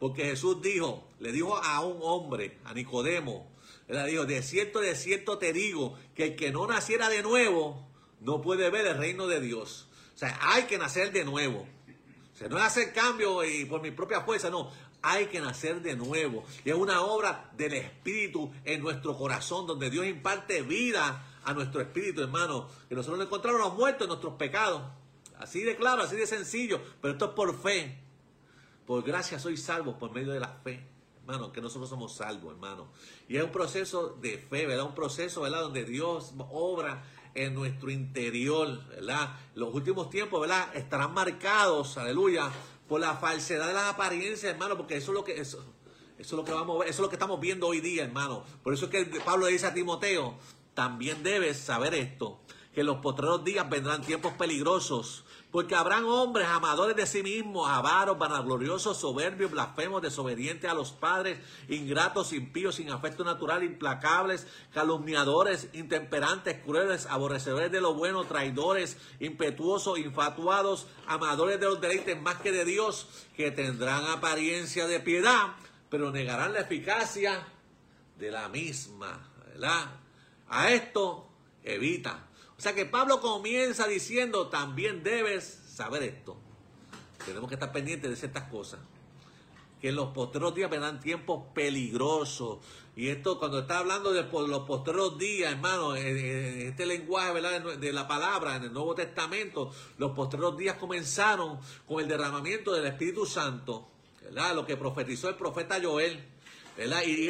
Porque Jesús le dijo a un hombre, a Nicodemo, él le dijo, de cierto te digo, que el que no naciera de nuevo, no puede ver el reino de Dios. O sea, hay que nacer de nuevo. O sea, no es hacer cambio y por mi propia fuerza, no. Hay que nacer de nuevo. Y es una obra del Espíritu en nuestro corazón, donde Dios imparte vida a nuestro espíritu, hermano. Que nosotros nos encontramos los muertos en nuestros pecados. Así de claro, así de sencillo. Pero esto es por fe. Por gracia sois salvos por medio de la fe. Hermano, que nosotros somos salvos, hermano. Y es un proceso de fe, ¿verdad? Un proceso, ¿verdad? Donde Dios obra en nuestro interior, ¿verdad? Los últimos tiempos, ¿verdad? Estarán marcados, aleluya, por la falsedad de las apariencias, hermano, porque eso es lo que vamos a ver, eso es lo que estamos viendo hoy día, hermano. Por eso es que Pablo le dice a Timoteo, también debes saber esto, que en los postreros días vendrán tiempos peligrosos, porque habrán hombres amadores de sí mismos, avaros, vanagloriosos, soberbios, blasfemos, desobedientes a los padres, ingratos, impíos, sin afecto natural, implacables, calumniadores, intemperantes, crueles, aborrecedores de lo bueno, traidores, impetuosos, infatuados, amadores de los deleites más que de Dios, que tendrán apariencia de piedad, pero negarán la eficacia de la misma, ¿verdad? A esto evita. O sea que Pablo comienza diciendo, también debes saber esto. Tenemos que estar pendientes de ciertas cosas. Que en los postreros días vendrán tiempos peligrosos. Y esto, cuando está hablando de los postreros días, hermano, este lenguaje, ¿verdad?, de la palabra en el Nuevo Testamento, los postreros días comenzaron con el derramamiento del Espíritu Santo, ¿verdad? Lo que profetizó el profeta Joel, ¿verdad? Y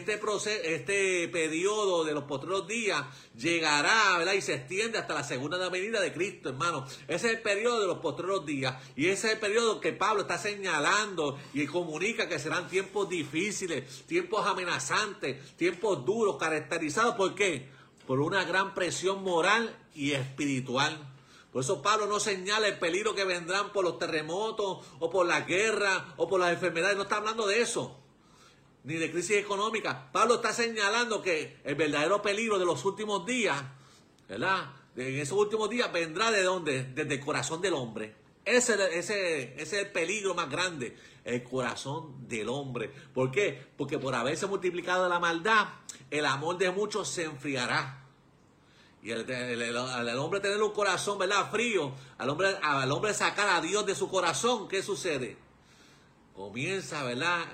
este periodo de los postreros días llegará, ¿verdad? Y se extiende hasta la segunda venida de Cristo, hermano. Ese es el periodo de los postreros días. Y ese es el periodo que Pablo está señalando y comunica que serán tiempos difíciles, tiempos amenazantes, tiempos duros, caracterizados ¿por qué? Por una gran presión moral y espiritual. Por eso Pablo no señala el peligro que vendrán por los terremotos o por la guerra o por las enfermedades. No está hablando de eso, ni de crisis económica. Pablo está señalando que el verdadero peligro de los últimos días, ¿verdad? En esos últimos días vendrá ¿de dónde? Desde el corazón del hombre. Ese es el peligro más grande, el corazón del hombre. ¿Por qué? Porque por haberse multiplicado la maldad, el amor de muchos se enfriará. Y al hombre tener un corazón, ¿verdad?, frío, al hombre sacar a Dios de su corazón, ¿qué sucede? Comienza, ¿verdad?,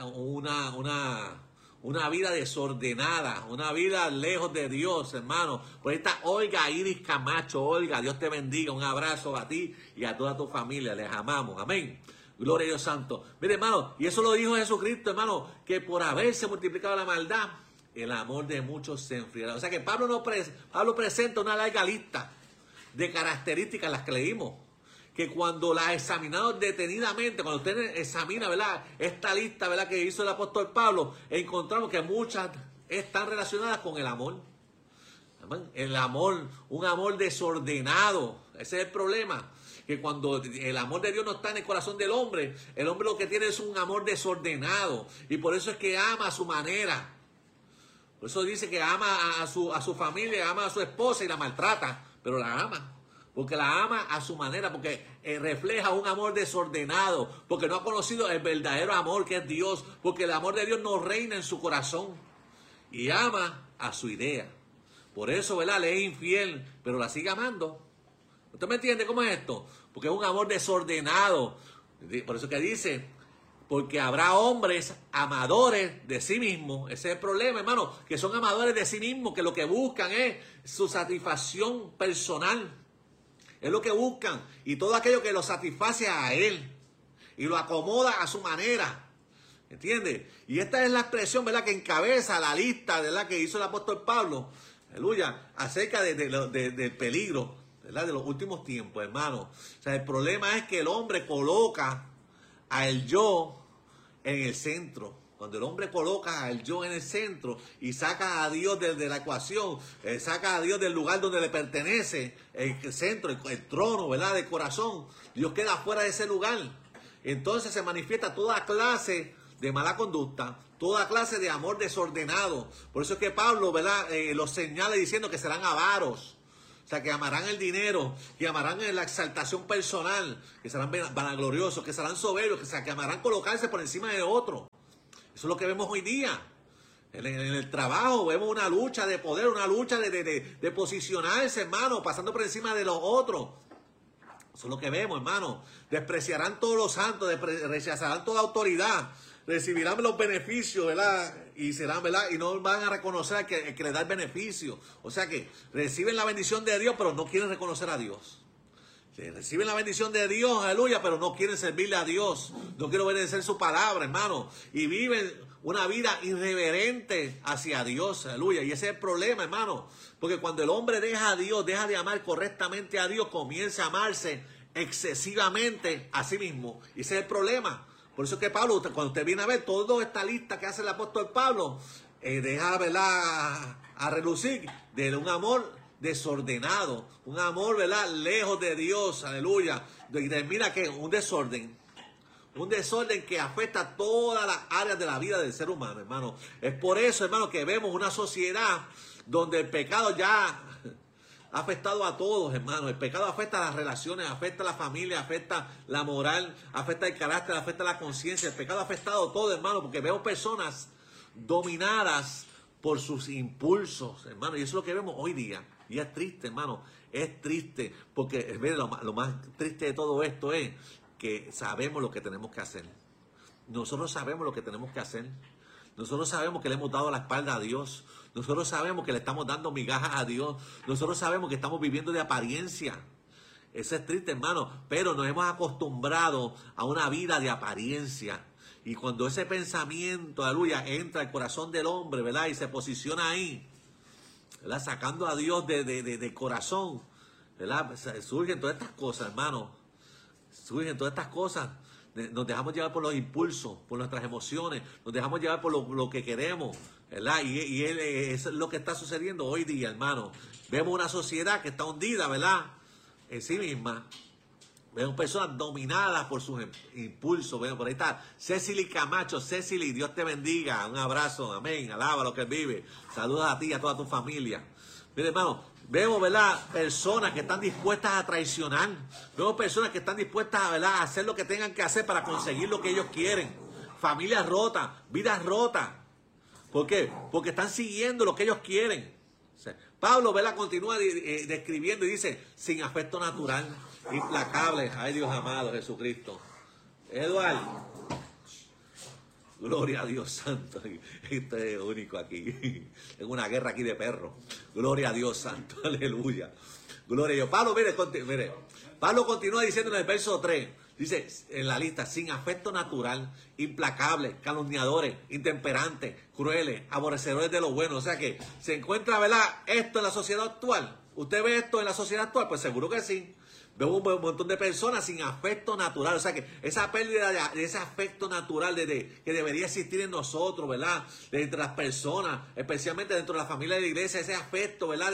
una vida desordenada, una vida lejos de Dios, hermano. Por ahí está Olga Iris Camacho. Olga, Dios te bendiga. Un abrazo a ti y a toda tu familia. Les amamos. Amén. Gloria a Dios santo. Mire, hermano, y eso lo dijo Jesucristo, hermano, que por haberse multiplicado la maldad, el amor de muchos se enfriará. O sea que Pablo presenta una larga lista de características, las que leímos, que cuando la examinamos detenidamente, cuando usted examina, ¿verdad?, esta lista, ¿verdad?, que hizo el apóstol Pablo, encontramos que muchas están relacionadas con el amor. El amor, un amor desordenado. Ese es el problema. Que cuando el amor de Dios no está en el corazón del hombre, el hombre lo que tiene es un amor desordenado. Y por eso es que ama a su manera. Por eso dice que ama a su familia, ama a su esposa y la maltrata, pero la ama. Porque la ama a su manera, porque refleja un amor desordenado, porque no ha conocido el verdadero amor que es Dios, porque el amor de Dios no reina en su corazón y ama a su idea. Por eso, ¿verdad?, le es infiel, pero la sigue amando. ¿Usted me entiende cómo es esto? Porque es un amor desordenado. Por eso que dice, porque habrá hombres amadores de sí mismos. Ese es el problema, hermano, que son amadores de sí mismos, que lo que buscan es su satisfacción personal. Es lo que buscan. Y todo aquello que lo satisface a él y lo acomoda a su manera. ¿Entiendes? Y esta es la expresión, ¿verdad?, que encabeza la lista, ¿verdad?, que hizo el apóstol Pablo. Aleluya. Acerca del peligro, ¿verdad?, de los últimos tiempos, hermano. O sea, el problema es que el hombre coloca al yo en el centro. Cuando el hombre coloca al yo en el centro y saca a Dios de la ecuación, saca a Dios del lugar donde le pertenece, el centro, el trono, ¿verdad?, del corazón, Dios queda fuera de ese lugar. Entonces se manifiesta toda clase de mala conducta, toda clase de amor desordenado. Por eso es que Pablo, ¿verdad?, lo señala diciendo que serán avaros. sea, que amarán el dinero, que amarán la exaltación personal, que serán vanagloriosos, que serán soberbios, que amarán colocarse por encima de otro. Eso es lo que vemos hoy día. En el trabajo vemos una lucha de poder, una lucha de posicionarse, hermano, pasando por encima de los otros. Eso es lo que vemos, hermano. Despreciarán todos los santos, rechazarán toda autoridad, recibirán los beneficios, ¿verdad? Y serán, ¿verdad? Y no van a reconocer al que le da el beneficio. O sea que reciben la bendición de Dios, pero no quieren reconocer a Dios. Reciben la bendición de Dios, aleluya, pero no quieren servirle a Dios. No quieren obedecer su palabra, hermano. Y viven una vida irreverente hacia Dios, aleluya. Y ese es el problema, hermano. Porque cuando el hombre deja a Dios, deja de amar correctamente a Dios, comienza a amarse excesivamente a sí mismo. Y ese es el problema. Por eso es que Pablo, cuando usted viene a ver toda esta lista que hace el apóstol Pablo, deja, ¿verdad?, a relucir de un amor desordenado, un amor, ¿verdad?, lejos de Dios, aleluya. Y termina que un desorden que afecta a todas las áreas de la vida del ser humano, hermano. Es por eso, hermano, que vemos una sociedad donde el pecado ya ha afectado a todos, hermano. El pecado afecta a las relaciones, afecta a la familia, afecta la moral, afecta el carácter, afecta la conciencia. El pecado ha afectado a todo, hermano, porque veo personas dominadas por sus impulsos, hermano. Y eso es lo que vemos hoy día. Y es triste, hermano. Es triste, porque lo más triste de todo esto es que sabemos lo que tenemos que hacer. Nosotros sabemos lo que tenemos que hacer. Nosotros sabemos que le hemos dado la espalda a Dios. Nosotros sabemos que le estamos dando migajas a Dios. Nosotros sabemos que estamos viviendo de apariencia. Eso es triste, hermano. Pero nos hemos acostumbrado a una vida de apariencia. Y cuando ese pensamiento, aleluya, entra al corazón del hombre, ¿verdad?, y se posiciona ahí, ¿verdad?, sacando a Dios del corazón, ¿verdad?, surgen todas estas cosas, hermano. Surgen todas estas cosas. Nos dejamos llevar por los impulsos, por nuestras emociones, nos dejamos llevar por lo que queremos, ¿verdad? Y eso es lo que está sucediendo hoy día, hermano. Vemos una sociedad que está hundida, ¿verdad?, en sí misma. Vemos personas dominadas por sus impulsos. Vemos por ahí está Cecily Camacho. Cecily, Dios te bendiga. Un abrazo, amén. Alaba lo que él vive. Saludos a ti y a toda tu familia. Mire, hermano, vemos, ¿verdad?, personas que están dispuestas a traicionar. Vemos personas que están dispuestas, ¿verdad?, a hacer lo que tengan que hacer para conseguir lo que ellos quieren. Familias rotas, vidas rotas. ¿Por qué? Porque están siguiendo lo que ellos quieren. O sea, Pablo, ¿verdad?, continúa describiendo y dice, sin afecto natural, implacable. Ay, Dios amado, Jesucristo. Eduardo. Gloria a Dios santo. Esto es único aquí. En una guerra aquí de perros. Gloria a Dios santo. Aleluya. Gloria a Dios. Pablo, mire. Pablo continúa diciendo en el verso 3. Dice en la lista, sin afecto natural, implacables, calumniadores, intemperantes, crueles, aborrecedores de lo bueno. O sea que se encuentra, ¿verdad?, esto en la sociedad actual. ¿Usted ve esto en la sociedad actual? Pues seguro que sí. Vemos un montón de personas sin afecto natural. O sea que esa pérdida de ese afecto natural que debería existir en nosotros, ¿verdad?, entre las personas, especialmente dentro de la familia de la iglesia, ese afecto, ¿verdad?,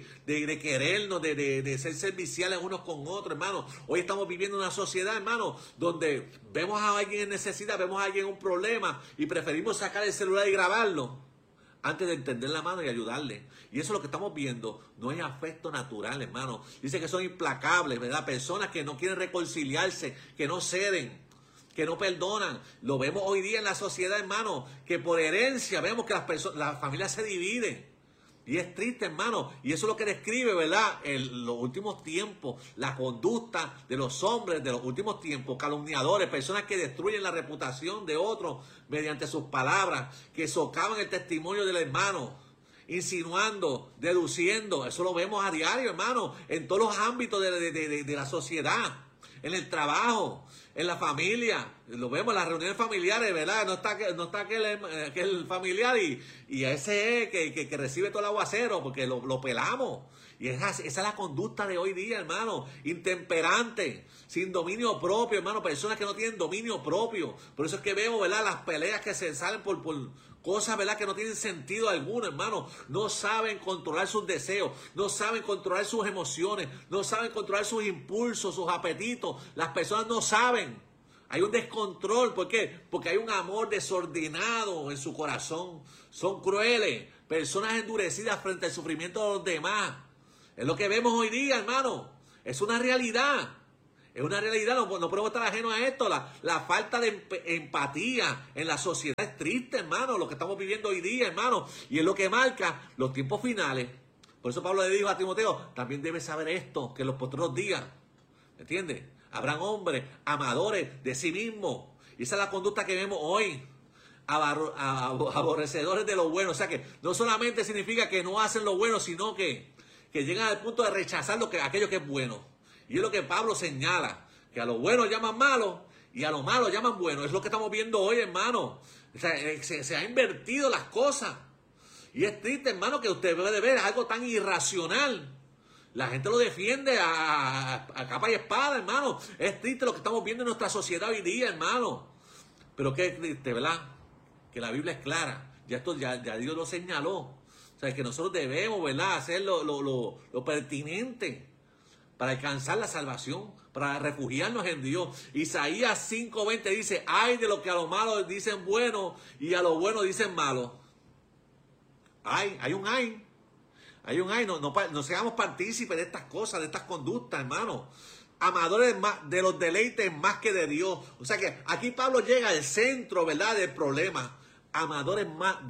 de querernos, de ser serviciales unos con otros, hermano. Hoy estamos viviendo una sociedad, hermano, donde vemos a alguien en necesidad, vemos a alguien en un problema y preferimos sacar el celular y grabarlo antes de entender la mano y ayudarle. Y eso es lo que estamos viendo. No hay afecto natural, hermano. Dice que son implacables, ¿verdad? Personas que no quieren reconciliarse, que no ceden, que no perdonan. Lo vemos hoy día en la sociedad, hermano, que por herencia vemos que las familias se dividen. Y es triste, hermano. Y eso es lo que describe, ¿verdad?, en los últimos tiempos, la conducta de los hombres de los últimos tiempos, calumniadores, personas que destruyen la reputación de otros mediante sus palabras, que socavan el testimonio del hermano, insinuando, deduciendo. Eso lo vemos a diario, hermano, en todos los ámbitos de la sociedad, en el trabajo, en la familia. Lo vemos en las reuniones familiares, ¿verdad? No está aquel familiar y a ese que recibe todo el aguacero porque lo pelamos. Y esa es la conducta de hoy día, hermano. Intemperante, sin dominio propio, hermano. Personas que no tienen dominio propio. Por eso es que vemos, ¿verdad?, las peleas que se salen por cosas, ¿verdad?, que no tienen sentido alguno, hermano. No saben controlar sus deseos, no saben controlar sus emociones, no saben controlar sus impulsos, sus apetitos. Las personas no saben. Hay un descontrol. ¿Por qué? Porque hay un amor desordenado en su corazón. Son crueles, personas endurecidas frente al sufrimiento de los demás. Es lo que vemos hoy día, hermano. Es una realidad. Es una realidad, no podemos estar ajenos a esto. La falta de empatía en la sociedad es triste, hermano, lo que estamos viviendo hoy día, hermano. Y es lo que marca los tiempos finales. Por eso Pablo le dijo a Timoteo, también debes saber esto, que en los postreros días, ¿entiendes? Habrán hombres amadores de sí mismos. Y esa es la conducta que vemos hoy. Aborrecedores de lo bueno. O sea que no solamente significa que no hacen lo bueno, sino que llegan al punto de rechazar aquello que es bueno. Y es lo que Pablo señala, que a lo bueno llaman malo y a lo malo llaman bueno. Es lo que estamos viendo hoy, hermano. O sea, se ha invertido las cosas. Y es triste, hermano, que usted puede ver algo tan irracional. La gente lo defiende a capa y espada, hermano. Es triste lo que estamos viendo en nuestra sociedad hoy día, hermano. Pero qué triste, ¿verdad? Que la Biblia es clara. Ya Dios lo señaló. O sea, que nosotros debemos, ¿verdad?, hacer lo pertinente para alcanzar la salvación, para refugiarnos en Dios. Isaías 5:20 dice, ay de lo que a lo malo dicen bueno y a lo bueno dicen malo. Hay un ay. Hay un ay. No seamos partícipes de estas cosas, de estas conductas, hermano. Amadores de los deleites más que de Dios. O sea que aquí Pablo llega al centro, ¿verdad?, del problema. Amadores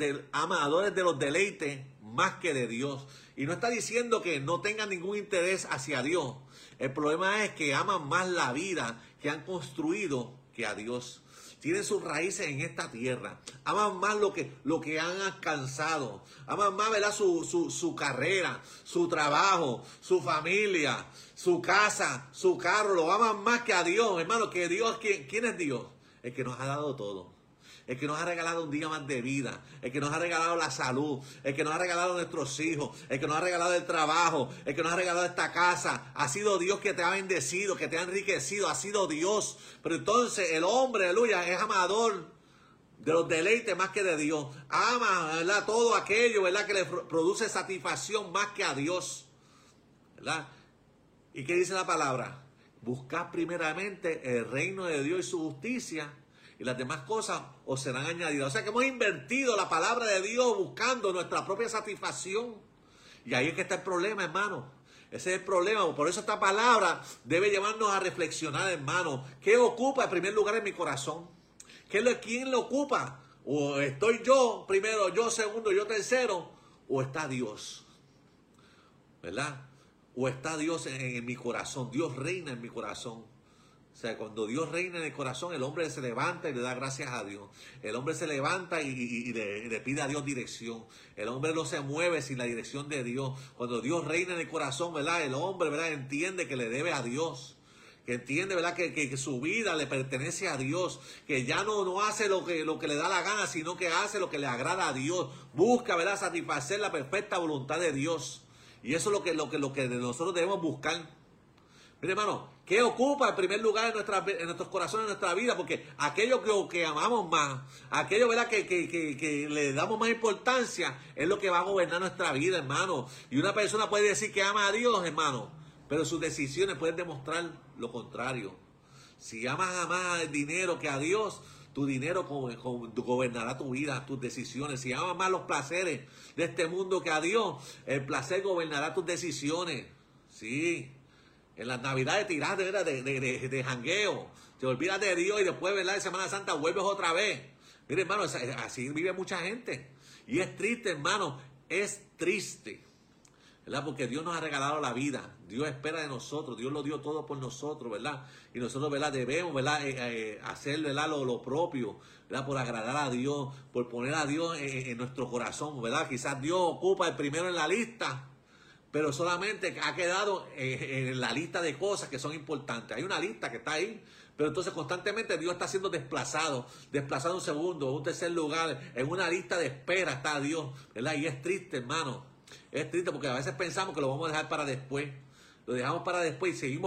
de los deleites más que de Dios. Y no está diciendo que no tengan ningún interés hacia Dios. El problema es que aman más la vida que han construido que a Dios. Tienen sus raíces en esta tierra. Aman más lo que han alcanzado. Aman más, ¿verdad?, su carrera, su trabajo, su familia, su casa, su carro. Lo aman más que a Dios, hermano. Que Dios, ¿quién es Dios? El que nos ha dado todo. El que nos ha regalado un día más de vida, el que nos ha regalado la salud, el que nos ha regalado nuestros hijos, el que nos ha regalado el trabajo, el que nos ha regalado esta casa. Ha sido Dios que te ha bendecido, que te ha enriquecido, ha sido Dios. Pero entonces el hombre, aleluya, es amador de los deleites más que de Dios. Ama, ¿verdad?, todo aquello, ¿verdad?, que le produce satisfacción más que a Dios, ¿verdad? ¿Y qué dice la palabra? Buscad primeramente el reino de Dios y su justicia, y las demás cosas os serán añadidas. O sea que hemos invertido la palabra de Dios buscando nuestra propia satisfacción. Y ahí es que está el problema, hermano. Ese es el problema. Por eso esta palabra debe llevarnos a reflexionar, hermano. ¿Qué ocupa en primer lugar en mi corazón? ¿Quién lo ocupa? ¿O estoy yo primero, yo segundo, yo tercero? ¿O está Dios? ¿Verdad? ¿O está Dios en mi corazón? Dios reina en mi corazón. O sea, cuando Dios reina en el corazón, el hombre se levanta y le da gracias a Dios. El hombre se levanta y le pide a Dios dirección. El hombre no se mueve sin la dirección de Dios. Cuando Dios reina en el corazón, ¿verdad?, el hombre, ¿verdad?, entiende que le debe a Dios. Que entiende, ¿verdad?, que su vida le pertenece a Dios. Que ya no hace lo que le da la gana, sino que hace lo que le agrada a Dios. Busca, ¿verdad?, satisfacer la perfecta voluntad de Dios. Y eso es lo que nosotros debemos buscar. Mire, hermano, ¿qué ocupa en primer lugar en nuestros corazones, en nuestra vida? Porque aquello que amamos más, aquello, ¿verdad?, que le damos más importancia, es lo que va a gobernar nuestra vida, hermano. Y una persona puede decir que ama a Dios, hermano, pero sus decisiones pueden demostrar lo contrario. Si amas más el dinero que a Dios, tu dinero gobernará tu vida, tus decisiones. Si amas más los placeres de este mundo que a Dios, el placer gobernará tus decisiones. Sí. En las navidades tirás de jangueo, te olvidas de Dios y después, ¿verdad?, en Semana Santa vuelves otra vez. Mire, hermano, así vive mucha gente. Y es triste, hermano, es triste, ¿verdad?, porque Dios nos ha regalado la vida. Dios espera de nosotros, Dios lo dio todo por nosotros, ¿verdad? Y nosotros, ¿verdad?, debemos, ¿verdad?, hacer, ¿verdad?, lo propio, ¿verdad?, por agradar a Dios, por poner a Dios en nuestro corazón, ¿verdad? Quizás Dios ocupa el primero en la lista, pero solamente ha quedado en la lista de cosas que son importantes. Hay una lista que está ahí, pero entonces constantemente Dios está siendo desplazado un segundo, un tercer lugar, en una lista de espera está Dios, ¿verdad? Y es triste, hermano, es triste porque a veces pensamos que lo vamos a dejar para después. Lo dejamos para después y seguimos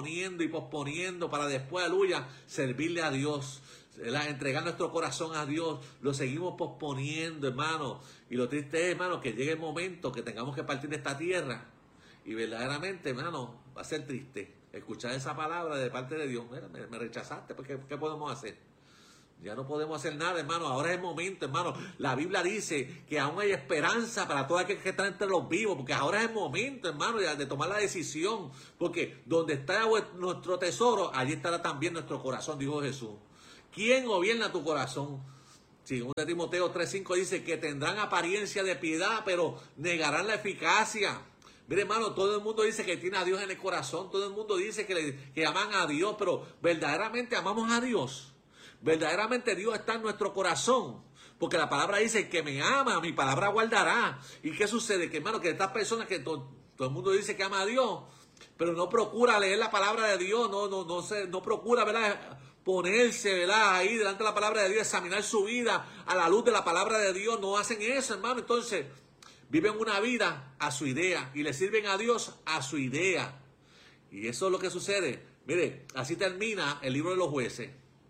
posponiendo para después, aleluya, servirle a Dios, ¿verdad?, entregar nuestro corazón a Dios. Lo seguimos posponiendo, hermano. Y lo triste es, hermano, que llegue el momento que tengamos que partir de esta tierra. Y verdaderamente, hermano, va a ser triste escuchar esa palabra de parte de Dios. Mira, me rechazaste, pues, ¿qué podemos hacer? Ya no podemos hacer nada, hermano. Ahora es el momento, hermano. La Biblia dice que aún hay esperanza para todo aquel que está entre los vivos. Porque ahora es el momento, hermano, de tomar la decisión. Porque donde está nuestro tesoro, allí estará también nuestro corazón, dijo Jesús. ¿Quién gobierna tu corazón? Según Timoteo 3:5 dice que tendrán apariencia de piedad, pero negarán la eficacia. Mire, hermano, todo el mundo dice que tiene a Dios en el corazón. Todo el mundo dice que aman a Dios, pero ¿verdaderamente amamos a Dios? Verdaderamente Dios está en nuestro corazón, porque la palabra dice que me ama, mi palabra guardará. ¿Y qué sucede? Que hermano, que estas personas que todo el mundo dice que ama a Dios, pero no procura leer la palabra de Dios, no procura, ¿verdad?, ponerse, ¿verdad?, ahí delante de la palabra de Dios, examinar su vida a la luz de la palabra de Dios. No hacen eso, hermano. Entonces viven una vida a su idea y le sirven a Dios a su idea. Y eso es lo que sucede. Mire, así termina el libro de los jueces.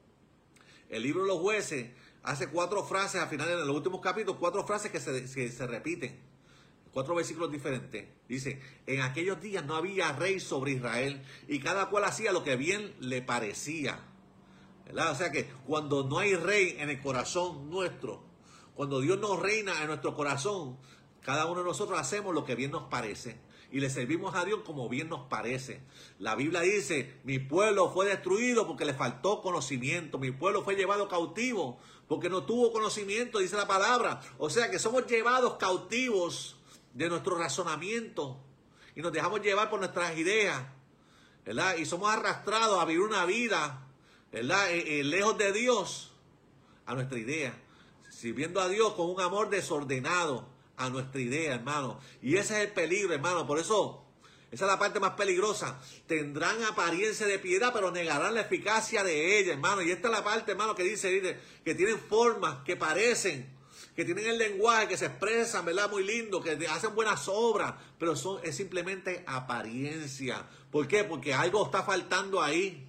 El libro de los jueces hace 4 frases al final, en los últimos capítulos, 4 frases que se repiten. 4 versículos diferentes. Dice, en aquellos días no había rey sobre Israel y cada cual hacía lo que bien le parecía. ¿Verdad? O sea que cuando no hay rey en el corazón nuestro, cuando Dios nos reina en nuestro corazón, cada uno de nosotros hacemos lo que bien nos parece. Y le servimos a Dios como bien nos parece. La Biblia dice, mi pueblo fue destruido porque le faltó conocimiento. Mi pueblo fue llevado cautivo porque no tuvo conocimiento, dice la palabra. O sea que somos llevados cautivos de nuestro razonamiento. Y nos dejamos llevar por nuestras ideas, ¿verdad? Y somos arrastrados a vivir una vida, ¿verdad?, lejos de Dios, a nuestra idea. Sirviendo a Dios con un amor desordenado a nuestra idea, hermano. Y ese es el peligro, hermano. Por eso, esa es la parte más peligrosa. Tendrán apariencia de piedad, pero negarán la eficacia de ella, hermano. Y esta es la parte, hermano, que dice que tienen formas, que parecen, que tienen el lenguaje, que se expresan, ¿verdad?, muy lindo, que hacen buenas obras, pero es simplemente apariencia. ¿Por qué? Porque algo está faltando ahí.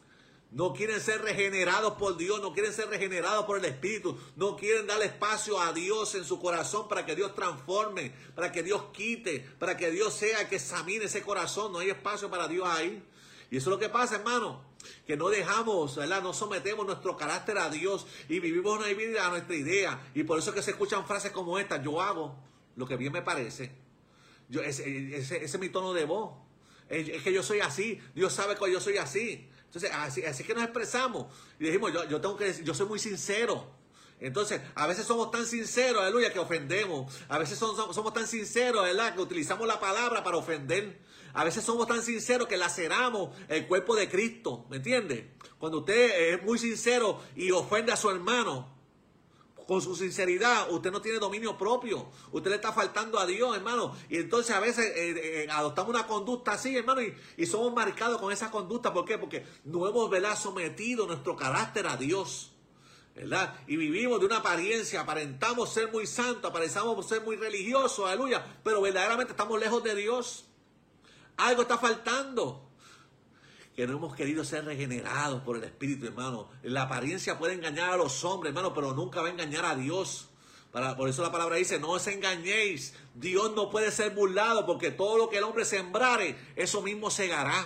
No quieren ser regenerados por Dios, no quieren ser regenerados por el Espíritu, no quieren darle espacio a Dios en su corazón para que Dios transforme, para que Dios quite, para que Dios sea el que examine ese corazón. No hay espacio para Dios ahí. Y eso es lo que pasa, hermano, que no dejamos, ¿verdad?, no sometemos nuestro carácter a Dios y vivimos una vida a nuestra idea. Y por eso es que se escuchan frases como esta: yo hago lo que bien me parece. Ese es mi tono de voz. Es que yo soy así, Dios sabe que yo soy así. Entonces, así que nos expresamos. Y dijimos, yo soy muy sincero. Entonces, a veces somos tan sinceros, aleluya, que ofendemos. A veces somos tan sinceros, ¿verdad?, que utilizamos la palabra para ofender. A veces somos tan sinceros que laceramos el cuerpo de Cristo. ¿Me entiende? Cuando usted es muy sincero y ofende a su hermano, con su sinceridad, usted no tiene dominio propio. Usted le está faltando a Dios, hermano. Y entonces a veces adoptamos una conducta así, hermano, y somos marcados con esa conducta. ¿Por qué? Porque no hemos, ¿verdad?, sometido nuestro carácter a Dios, ¿verdad? Y vivimos de una apariencia, aparentamos ser muy santos, aparentamos ser muy religiosos, aleluya, pero verdaderamente estamos lejos de Dios. Algo está faltando. Que no hemos querido ser regenerados por el Espíritu, hermano. La apariencia puede engañar a los hombres, hermano, pero nunca va a engañar a Dios. Por eso la palabra dice, no os engañéis. Dios no puede ser burlado, porque todo lo que el hombre sembrare, eso mismo segará.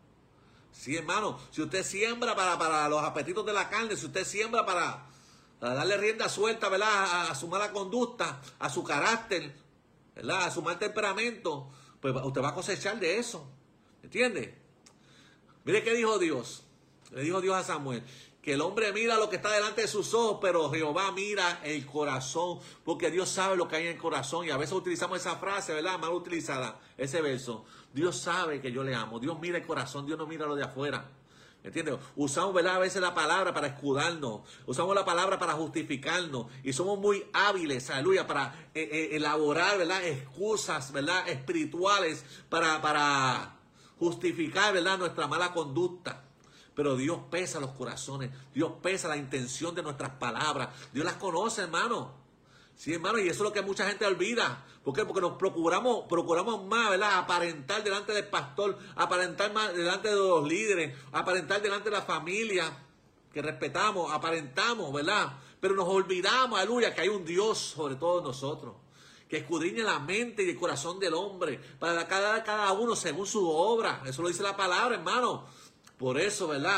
Sí, hermano, si usted siembra para los apetitos de la carne, si usted siembra para darle rienda suelta, ¿verdad?, a su mala conducta, a su carácter, ¿verdad?, a su mal temperamento, pues usted va a cosechar de eso. ¿Entiende? Mire qué dijo Dios. Le dijo Dios a Samuel, que el hombre mira lo que está delante de sus ojos, pero Jehová mira el corazón, porque Dios sabe lo que hay en el corazón. Y a veces utilizamos esa frase, ¿verdad?, mal utilizada, ese verso. Dios sabe que yo le amo. Dios mira el corazón, Dios no mira lo de afuera. ¿Entiendes? Usamos, ¿verdad?, a veces la palabra para escudarnos, usamos la palabra para justificarnos, y somos muy hábiles, aleluya, para elaborar, ¿verdad?, excusas, ¿verdad?, espirituales para justificar, ¿verdad?, nuestra mala conducta. Pero Dios pesa los corazones, Dios pesa la intención de nuestras palabras, Dios las conoce, hermano. Sí, hermano, y eso es lo que mucha gente olvida. ¿Por qué? Porque nos procuramos más, ¿verdad?, aparentar delante del pastor, aparentar más delante de los líderes, aparentar delante de la familia que respetamos, aparentamos, ¿verdad? Pero nos olvidamos, aleluya, que hay un Dios sobre todos nosotros, que escudriña la mente y el corazón del hombre, para dar cada uno según su obra. Eso lo dice la palabra, hermano. Por eso, ¿verdad?,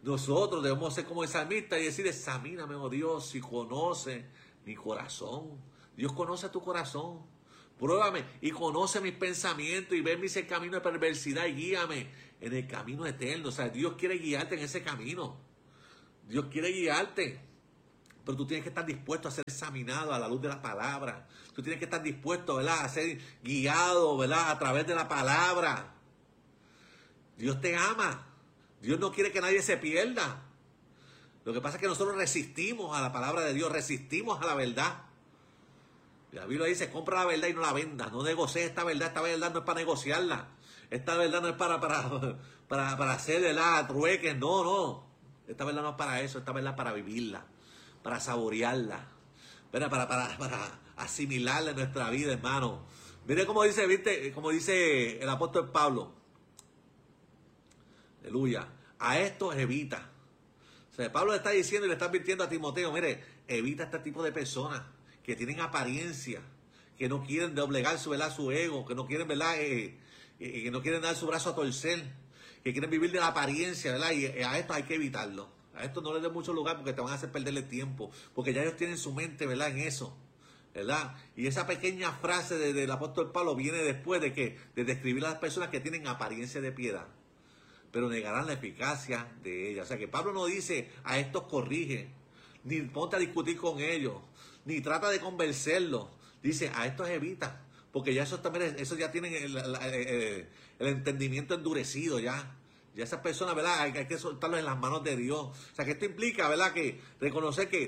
nosotros debemos ser como el salmista y decir, examíname, oh Dios, si conoce mi corazón. Dios conoce tu corazón. Pruébame y conoce mis pensamientos y ve mis caminos de perversidad y guíame en el camino eterno. O sea, Dios quiere guiarte en ese camino. Dios quiere guiarte. Pero tú tienes que estar dispuesto a ser examinado a la luz de la palabra. Tú tienes que estar dispuesto, ¿verdad?, a ser guiado, ¿verdad?, a través de la palabra. Dios te ama. Dios no quiere que nadie se pierda. Lo que pasa es que nosotros resistimos a la palabra de Dios, resistimos a la verdad. La Biblia dice, compra la verdad y no la vendas. No negocies esta verdad no es para negociarla. Esta verdad no es para hacer, ¿verdad?, trueques. No. Esta verdad no es para eso, esta verdad es para vivirla, para saborearla, ¿verdad?, para asimilarla en nuestra vida, hermano. Mire cómo dice, ¿viste?, como dice el apóstol Pablo. Aleluya. A esto evita. O sea, Pablo le está diciendo y le está advirtiendo a Timoteo, mire, evita este tipo de personas que tienen apariencia, que no quieren doblegar su, ¿verdad?, su ego, que no quieren, ¿verdad?, que no quieren dar su brazo a torcer, que quieren vivir de la apariencia, ¿verdad? Y a esto hay que evitarlo. A esto no les dé mucho lugar porque te van a hacer perderle tiempo, porque ya ellos tienen su mente, ¿verdad?, en eso, ¿verdad? Y esa pequeña frase del apóstol Pablo viene después de describir a las personas que tienen apariencia de piedad, pero negarán la eficacia de ella. O sea que Pablo no dice a estos corrige, ni ponte a discutir con ellos, ni trata de convencerlos. Dice a estos evita, porque ya esos ya tienen el entendimiento endurecido ya. Ya esas personas, ¿verdad?, hay que soltarlos en las manos de Dios. O sea que esto implica, ¿verdad?, que reconocer que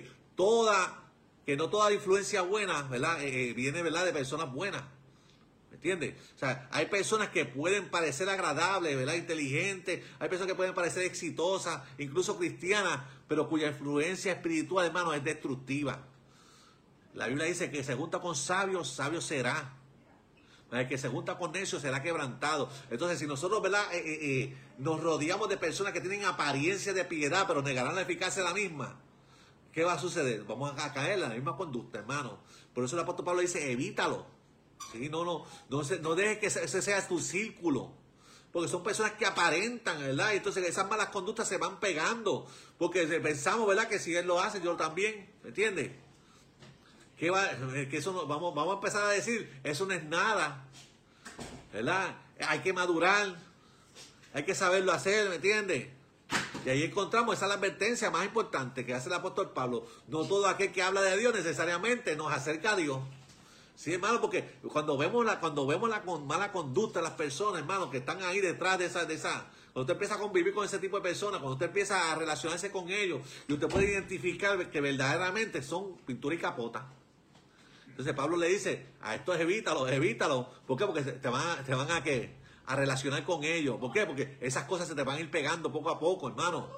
no toda influencia buena, ¿verdad?, viene, ¿verdad?, de personas buenas. ¿Me entiendes? O sea, hay personas que pueden parecer agradables, ¿verdad?, inteligentes. Hay personas que pueden parecer exitosas, incluso cristianas, pero cuya influencia espiritual, hermano, es destructiva. La Biblia dice que se junta con sabios, sabio será. El que se junta con necios será quebrantado. Entonces, si nosotros, ¿verdad?, nos rodeamos de personas que tienen apariencia de piedad, pero negarán la eficacia de la misma, ¿qué va a suceder? Vamos a caer en la misma conducta, hermano. Por eso el apóstol Pablo dice, evítalo. ¿Sí? No dejes que ese sea tu círculo. Porque son personas que aparentan, ¿verdad? Y entonces esas malas conductas se van pegando. Porque pensamos, ¿verdad?, que si él lo hace, yo también. ¿Me entiendes? Que eso no, vamos a empezar a decir, eso no es nada, ¿verdad? Hay que madurar, hay que saberlo hacer, ¿me entiendes? Y ahí encontramos, esa es la advertencia más importante que hace el apóstol Pablo. No todo aquel que habla de Dios necesariamente nos acerca a Dios. Sí, hermano, porque cuando vemos la mala conducta de las personas, hermano, que están ahí detrás de esa, cuando usted empieza a convivir con ese tipo de personas, cuando usted empieza a relacionarse con ellos, y usted puede identificar que verdaderamente son pintura y capota. Entonces Pablo le dice, a estos evítalo. ¿Por qué? Porque te van a relacionar con ellos. ¿Por qué? Porque esas cosas se te van a ir pegando poco a poco, hermano.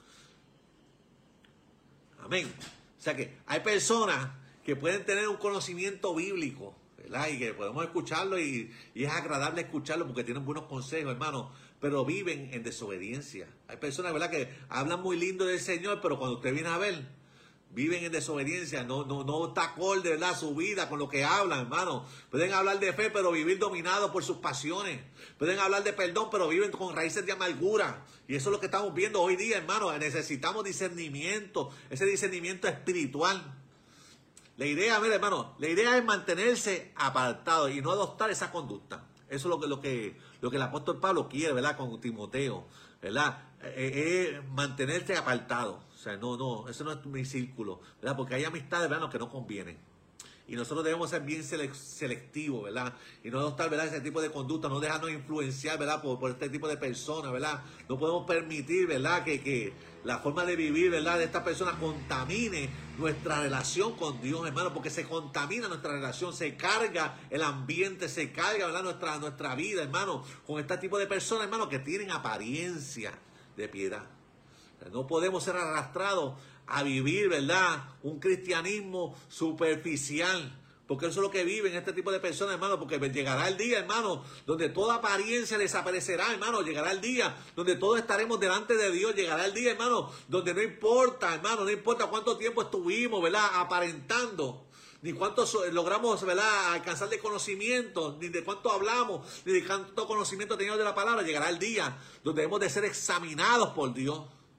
Amén. O sea que hay personas que pueden tener un conocimiento bíblico, ¿verdad? Y que podemos escucharlo y es agradable escucharlo porque tienen buenos consejos, hermano, pero viven en desobediencia. Hay personas, ¿verdad?, que hablan muy lindo del Señor, pero cuando usted viene a ver, viven en desobediencia, no está acorde, ¿verdad?, su vida con lo que hablan, hermano. Pueden hablar de fe, pero vivir dominados por sus pasiones. Pueden hablar de perdón, pero viven con raíces de amargura. Y eso es lo que estamos viendo hoy día, hermano. Necesitamos discernimiento, ese discernimiento espiritual. La idea, mira, hermano, la idea es mantenerse apartado y no adoptar esa conducta. Eso es lo que el apóstol Pablo quiere, ¿verdad?, con Timoteo, ¿verdad? Mantenerte apartado. O sea, eso no es mi círculo, ¿verdad? Porque hay amistades, ¿verdad?, que no convienen. Y nosotros debemos ser bien selectivos, ¿verdad? Y no adoptar, ¿verdad?, ese tipo de conducta, no dejarnos influenciar, ¿verdad?, por este tipo de personas, ¿verdad? No podemos permitir, ¿verdad?, que la forma de vivir, ¿verdad?, de esta persona contamine nuestra relación con Dios, hermano, porque se contamina nuestra relación, se carga el ambiente, se carga, ¿verdad?, nuestra vida, hermano, con este tipo de personas, hermano, que tienen apariencia de piedad. No podemos ser arrastrados a vivir, ¿verdad?, un cristianismo superficial, porque eso es lo que viven este tipo de personas, hermano, porque llegará el día, hermano, donde toda apariencia desaparecerá, hermano, llegará el día donde todos estaremos delante de Dios, llegará el día, hermano, donde no importa, hermano, no importa cuánto tiempo estuvimos, ¿verdad?, aparentando, ni cuánto logramos, ¿verdad?, alcanzar de conocimiento, ni de cuánto hablamos, ni de cuánto conocimiento teníamos de la palabra, llegará el día donde debemos de ser examinados por Dios.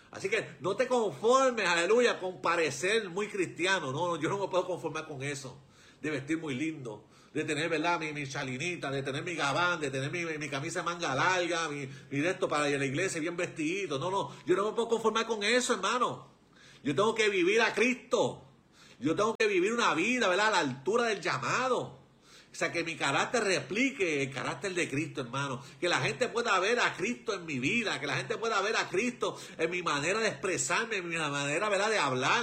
Así que no te conformes, aleluya, con parecer muy cristiano. No, yo no me puedo conformar con eso. De vestir muy lindo, de tener, ¿verdad?, mi chalinita, de tener mi gabán, de tener mi camisa de manga larga, mi de esto para ir a la iglesia bien vestidito. No, yo no me puedo conformar con eso, hermano. Yo tengo que vivir a Cristo. Yo tengo que vivir una vida, ¿verdad?, a la altura del llamado. O sea, que mi carácter replique el carácter de Cristo, hermano. Que la gente pueda ver a Cristo en mi vida. Que la gente pueda ver a Cristo en mi manera de expresarme, en mi manera, ¿verdad?, de hablar.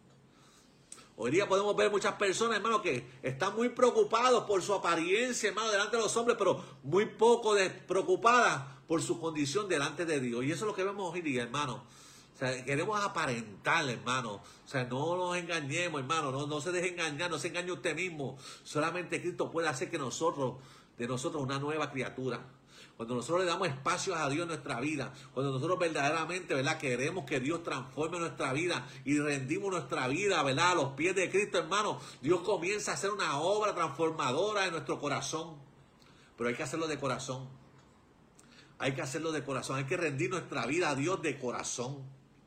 Hoy día podemos ver muchas personas, hermano, que están muy preocupados por su apariencia, hermano, delante de los hombres, pero muy poco preocupadas por su condición delante de Dios. Y eso es lo que vemos hoy día, hermano. O sea, queremos aparentar, hermano. O sea, no nos engañemos, hermano. No se deje engañar, no se engañe usted mismo. Solamente Cristo puede hacer que de nosotros una nueva criatura. Cuando nosotros le damos espacio a Dios en nuestra vida, cuando nosotros verdaderamente, ¿verdad?, queremos que Dios transforme nuestra vida y rendimos nuestra vida, ¿verdad?, a los pies de Cristo, hermano, Dios comienza a hacer una obra transformadora en nuestro corazón. Pero hay que hacerlo de corazón. Hay que hacerlo de corazón. Hay que rendir nuestra vida a Dios de corazón.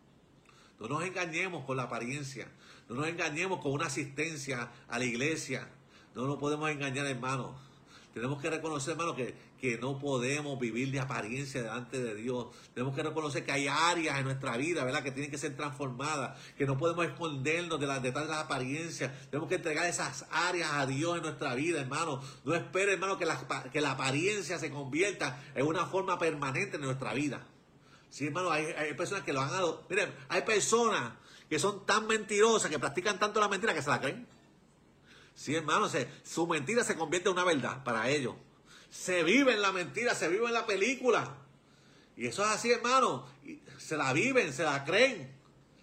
No nos engañemos con la apariencia. No nos engañemos con una asistencia a la iglesia. No nos podemos engañar, hermano. Tenemos que reconocer, hermano, que no podemos vivir de apariencia delante de Dios. Tenemos que reconocer que hay áreas en nuestra vida, ¿verdad?, que tienen que ser transformadas, que no podemos escondernos detrás de las apariencias. Tenemos que entregar esas áreas a Dios en nuestra vida, hermano. No espere, hermano, que la apariencia se convierta en una forma permanente en nuestra vida. Sí, hermano, hay personas que lo han dado. Miren, hay personas que son tan mentirosas, que practican tanto la mentira que se la creen. Sí, hermano, su mentira se convierte en una verdad para ellos. Se vive en la mentira, se vive en la película. Y eso es así, hermano. Se la viven, se la creen.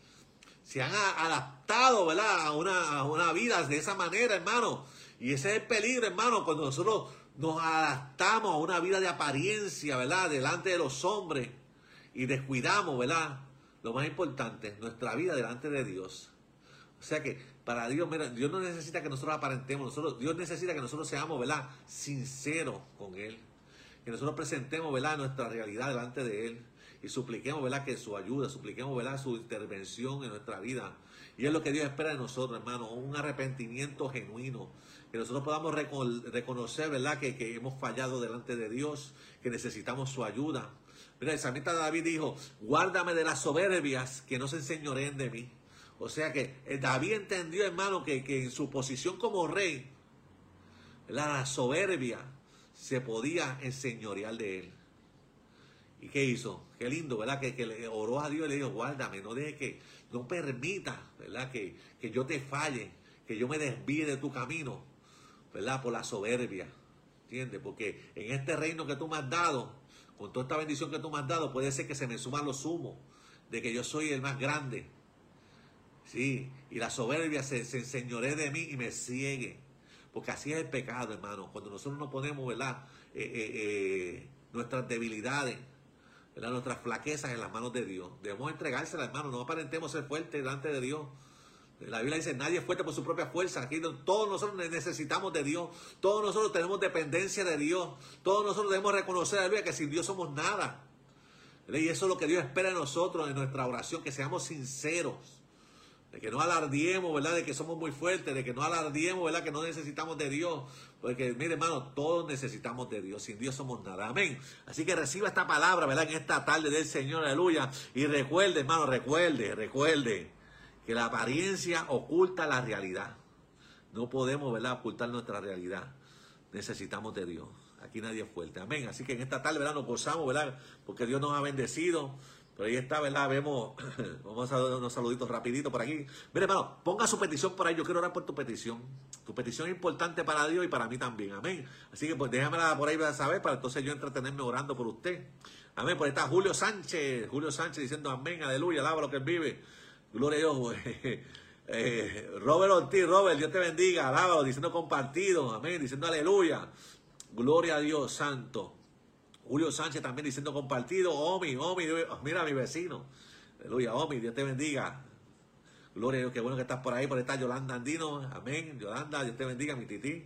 Se han adaptado, ¿verdad?, a una vida de esa manera, hermano. Y ese es el peligro, hermano, cuando nosotros nos adaptamos a una vida de apariencia, ¿verdad?, delante de los hombres. Y descuidamos, ¿verdad?, lo más importante, nuestra vida delante de Dios. O sea que para Dios, mira, Dios no necesita que nosotros aparentemos, Dios necesita que nosotros seamos, ¿verdad?, sinceros con Él. Que nosotros presentemos, ¿verdad?, nuestra realidad delante de Él. Y supliquemos, ¿verdad?, que su ayuda, supliquemos, ¿verdad?, su intervención en nuestra vida. Y es lo que Dios espera de nosotros, hermano, un arrepentimiento genuino. Que nosotros podamos reconocer, ¿verdad?, que hemos fallado delante de Dios, que necesitamos su ayuda. Mira, el salmista David dijo: guárdame de las soberbias, que no se enseñoreen de mí. O sea que David entendió, hermano, que en su posición como rey, la soberbia se podía enseñorear de él. ¿Y qué hizo? Qué lindo, ¿verdad? Que le oró a Dios y le dijo: guárdame, no permita, ¿verdad?, que yo te falle, que yo me desvíe de tu camino, ¿verdad?, por la soberbia. ¿Entiendes? Porque en este reino que tú me has dado, con toda esta bendición que tú me has dado, puede ser que se me suman los humos de que yo soy el más grande. Sí, y la soberbia se enseñoree de mí y me ciegue. Porque así es el pecado, hermano. Cuando nosotros nos ponemos, ¿verdad?, nuestras debilidades, ¿verdad?, nuestras flaquezas en las manos de Dios. Debemos entregárselas, hermano. No aparentemos ser fuertes delante de Dios. La Biblia dice: nadie es fuerte por su propia fuerza. Aquí todos nosotros necesitamos de Dios. Todos nosotros tenemos dependencia de Dios. Todos nosotros debemos reconocer, aleluya, que sin Dios somos nada. Y eso es lo que Dios espera de nosotros en nuestra oración, que seamos sinceros. De que no alardiemos, ¿verdad?, de que somos muy fuertes, de que no alardiemos, ¿verdad?, que no necesitamos de Dios. Porque, mire, hermano, todos necesitamos de Dios. Sin Dios somos nada. Amén. Así que reciba esta palabra, ¿verdad?, en esta tarde del Señor. Aleluya. Y recuerde, hermano, recuerde que la apariencia oculta la realidad. No podemos, ¿verdad?, ocultar nuestra realidad. Necesitamos de Dios. Aquí nadie es fuerte. Amén. Así que en esta tarde, ¿verdad?, nos gozamos, ¿verdad?, porque Dios nos ha bendecido. Pero ahí está, ¿verdad? Vamos a dar unos saluditos rapiditos por aquí. Mire, hermano, ponga su petición por ahí. Yo quiero orar por tu petición. Tu petición es importante para Dios y para mí también. Amén. Así que pues déjamela por ahí para saber, para entonces yo entretenerme orando por usted. Amén. Por ahí está Julio Sánchez. Julio Sánchez diciendo amén, aleluya, alaba lo que él vive. Gloria a Dios. Robert Ortiz, Robert, Dios te bendiga. Alábalo, diciendo compartido. Amén. Diciendo aleluya. Gloria a Dios santo. Julio Sánchez también diciendo compartido. Omi, mira a mi vecino. Aleluya, Omi, Dios te bendiga. Gloria a Dios, qué bueno que estás por ahí. Por ahí está Yolanda Andino, amén. Yolanda, Dios te bendiga, mi tití.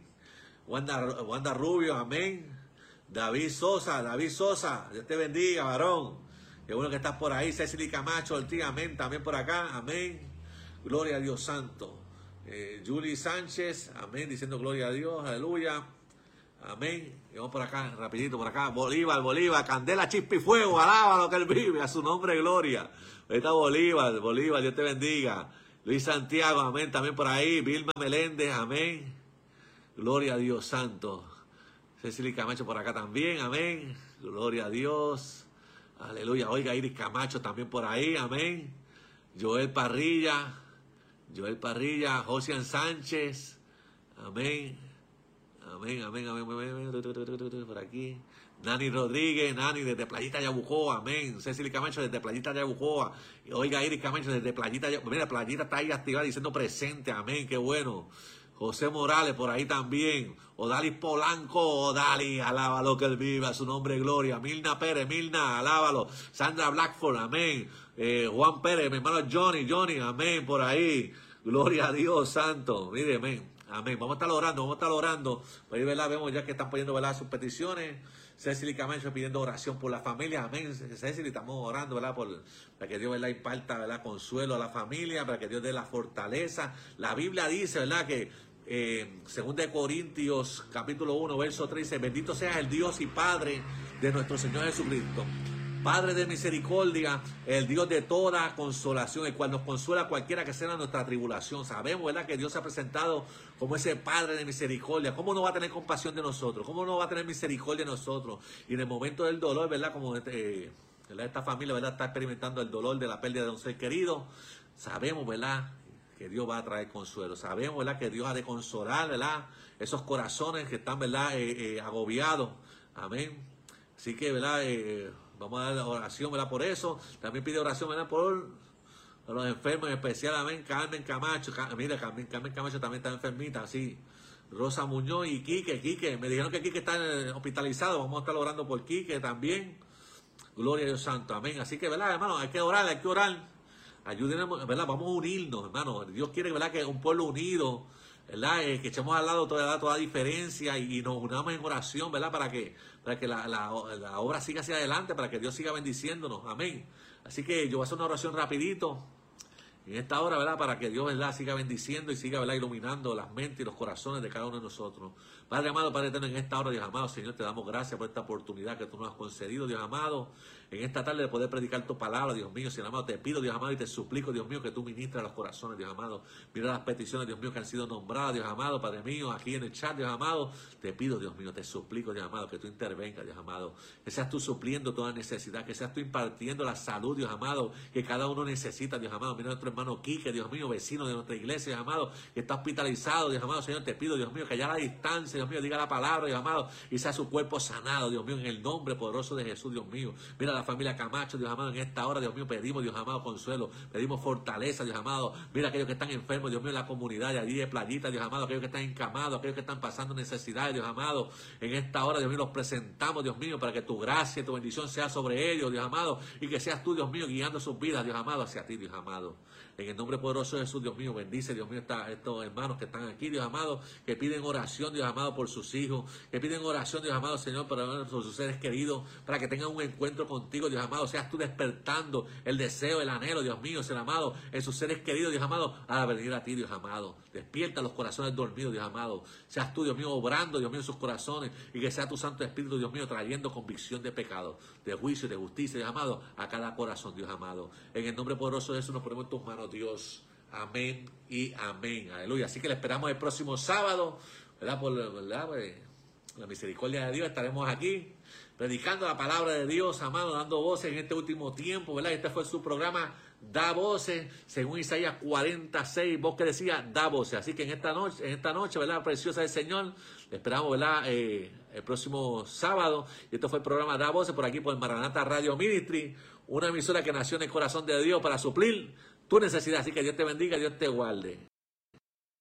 Wanda Rubio, amén. David Sosa, Dios te bendiga, varón. Qué bueno que estás por ahí. Cecily Camacho Ortiz, amén. También por acá, amén. Gloria a Dios santo. Julie Sánchez, amén. Diciendo gloria a Dios, aleluya. Amén. Y vamos por acá, rapidito por acá. Bolívar, candela, chispa y fuego. Alaba lo que él vive, a su nombre gloria. Ahí está Bolívar, Dios te bendiga. Luis Santiago, amén. También por ahí. Vilma Meléndez, amén. Gloria a Dios santo. Cecily Camacho por acá también, amén. Gloria a Dios. Aleluya. Oiga, Iris Camacho también por ahí, amén. Joel Parrilla, Josian Sánchez, amén. Amén. Por aquí. Nani Rodríguez, Nani desde Playita Yabucoa, amén. Cecily Camacho desde Playita Yabucoa. Oiga, Iris Camacho desde Playita Yabucoa. Mira, Playita está ahí activada diciendo presente, amén, qué bueno. José Morales por ahí también. Odalis Polanco, Odalis, alábalo que él vive, a su nombre gloria. Milna Pérez, Milna, alábalo. Sandra Blackford, amén. Juan Pérez, mi hermano Johnny, amén, por ahí. Gloria a Dios santo. Mire, amén. Amén. Vamos a estar orando. Ahí, ¿verdad? Vemos ya que están poniendo, ¿verdad?, sus peticiones. Cecily Camacho pidiendo oración por la familia. Amén. Cecily, estamos orando, ¿verdad?, para que Dios, ¿verdad?, imparta, ¿verdad?, consuelo a la familia, para que Dios dé la fortaleza. La Biblia dice, ¿verdad?, que 2 Corintios capítulo 1, verso 13, bendito sea el Dios y Padre de nuestro Señor Jesucristo, Padre de misericordia, el Dios de toda consolación, el cual nos consuela cualquiera que sea nuestra tribulación. Sabemos, ¿verdad?, que Dios se ha presentado como ese Padre de misericordia. ¿Cómo no va a tener compasión de nosotros? ¿Cómo no va a tener misericordia de nosotros? Y en el momento del dolor, ¿verdad?, como esta familia, ¿verdad?, está experimentando el dolor de la pérdida de un ser querido. Sabemos, ¿verdad?, que Dios va a traer consuelo. Sabemos, ¿verdad?, que Dios ha de consolar, ¿verdad?, esos corazones que están, ¿verdad?, agobiados. Amén. Así que, ¿verdad?, vamos a dar oración, ¿verdad?, por eso. También pide oración, ¿verdad?, por los enfermos en especial. Amén. Carmen Camacho. Mira, Carmen Camacho también está enfermita, así. Rosa Muñoz y Quique. Me dijeron que Quique está hospitalizado. Vamos a estar orando por Quique también. Gloria a Dios santo. Amén. Así que, ¿verdad, hermano? Hay que orar. Ayúdenos, ¿verdad? Vamos a unirnos, hermano. Dios quiere, ¿verdad?, que un pueblo unido, ¿verdad?, que echemos al lado toda diferencia y nos unamos en oración, ¿verdad?, para que la obra siga hacia adelante, para que Dios siga bendiciéndonos. Amén. Así que yo voy a hacer una oración rapidito en esta hora, ¿verdad?, para que Dios, ¿verdad?, siga bendiciendo y siga, ¿verdad?, iluminando las mentes y los corazones de cada uno de nosotros. Padre amado, Padre eterno, en esta hora, Dios amado, Señor, te damos gracias por esta oportunidad que tú nos has concedido, Dios amado, en esta tarde de poder predicar tu palabra, Dios mío. Señor amado, te pido, Dios amado, y te suplico, Dios mío, que tú ministres a los corazones, Dios amado. Mira las peticiones, Dios mío, que han sido nombradas, Dios amado, Padre mío, aquí en el chat, Dios amado. Te pido, Dios mío, te suplico, Dios amado, que tú intervengas, Dios amado. Que seas tú supliendo toda necesidad, que seas tú impartiendo la salud, Dios amado, que cada uno necesita, Dios amado. Mira a nuestro hermano Quique, Dios mío, vecino de nuestra iglesia, Dios amado, que está hospitalizado, Dios amado. Señor, te pido, Dios mío, que allá a la distancia, Dios mío, diga la palabra, Dios amado, y sea su cuerpo sanado, Dios mío, en el nombre poderoso de Jesús, Dios mío. Mira a la familia Camacho, Dios amado, en esta hora, Dios mío, pedimos, Dios amado, consuelo, pedimos fortaleza, Dios amado. Mira a aquellos que están enfermos, Dios mío, en la comunidad de allí de Playita, Dios amado, aquellos que están encamados, aquellos que están pasando necesidades, Dios amado. En esta hora, Dios mío, los presentamos, Dios mío, para que tu gracia y tu bendición sea sobre ellos, Dios amado, y que seas tú, Dios mío, guiando sus vidas, Dios amado, hacia ti, Dios amado. En el nombre poderoso de Jesús, Dios mío, bendice, Dios mío, estos hermanos que están aquí, Dios amado, que piden oración, Dios amado, por sus hijos, que piden oración, Dios amado, Señor, por sus seres queridos, para que tengan un encuentro contigo, Dios amado. Seas tú despertando el deseo, el anhelo, Dios mío, Señor amado, en sus seres queridos, Dios amado, a venir a ti, Dios amado. Despierta los corazones dormidos, Dios amado. Seas tú, Dios mío, obrando, Dios mío, en sus corazones, y que sea tu Santo Espíritu, Dios mío, trayendo convicción de pecado, de juicio y de justicia, Dios amado, a cada corazón, Dios amado. En el nombre poderoso de Jesús nos ponemos en tus manos, Dios. Amén y amén. Aleluya. Así que le esperamos el próximo sábado, ¿verdad? Por la misericordia de Dios estaremos aquí predicando la palabra de Dios, amado, dando voces en este último tiempo, ¿verdad? Este fue su programa, Da Voces, según Isaías 46, voz que decía, da voces. Así que en esta noche, ¿verdad?, preciosa del Señor, le esperamos, ¿verdad?, el próximo sábado. Y esto fue el programa Da Voces, por aquí por Maranata Radio Ministry, una emisora que nació en el corazón de Dios para suplir tu necesidad. Así que Dios te bendiga, Dios te guarde.